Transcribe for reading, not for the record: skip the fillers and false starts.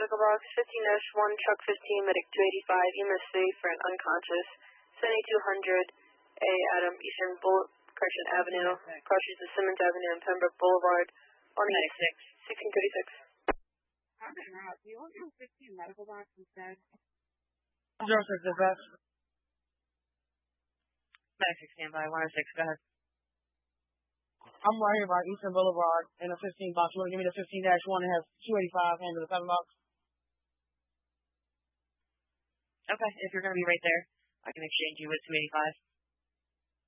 medical box, 15-1, truck 15, medic 285, EMS 3 for an unconscious, 7200A Adam Eastern Correction Avenue, crosses the Simmons Avenue and Pembroke Boulevard, on the 1636. Do you want your 15 medical box instead? 06 dispatch. Medic 16 by 106, go ahead. I'm right here by Eastern Boulevard in a 15 box. You want to give me the 15-1 that has 285 and the 7 box? Okay, if you're going to be right there, I can exchange you with 285.